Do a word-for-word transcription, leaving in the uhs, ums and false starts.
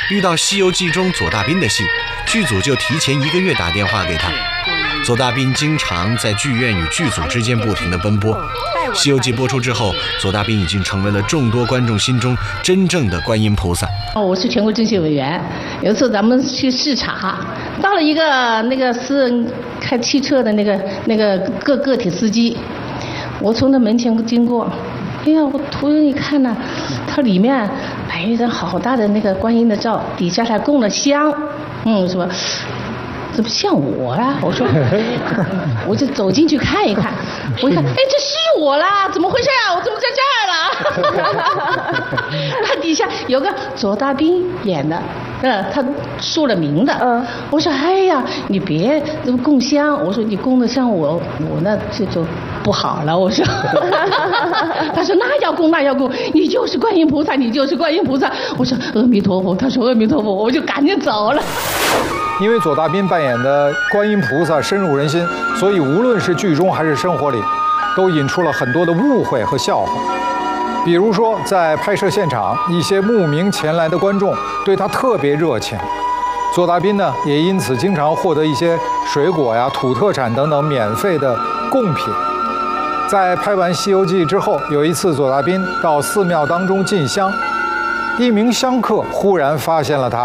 遇到《西游记》中左大兵的戏，剧组就提前一个月打电话给他。左大兵经常在剧院与剧组之间不停地奔波。《西游记》播出之后，左大兵已经成为了众多观众心中真正的观音菩萨。 我是全国政协委员，有一次咱们去视察，到了一个那个私人开汽车的那个那个个个体司机，我从他门前经过，哎呀，我突然一看呢，它里面摆一张好大的那个观音的照，底下还供了香，嗯，什么？怎么像我啊？我说，我就走进去看一看，我一看，哎，这是我啦！怎么回事啊？我怎么在这儿了？他底下有个左大兵演的，呃，他署了名的。嗯，我说，哎呀，你别这么供香，我说你供的像我，我那这就不好了。我说，他说那要供那要供，你就是观音菩萨，你就是观音菩萨。我说阿弥陀佛，他说阿弥陀佛，我就赶紧走了。 因为左大兵扮演的观音菩萨深入人心，所以无论是剧中还是生活里，都引出了很多的误会和笑话。比如说，在拍摄现场，一些慕名前来的观众对他特别热情，左大兵呢也因此经常获得一些水果呀、土特产等等免费的贡品。在拍完《西游记》之后，有一次左大兵到寺庙当中进香，一名香客忽然发现了他。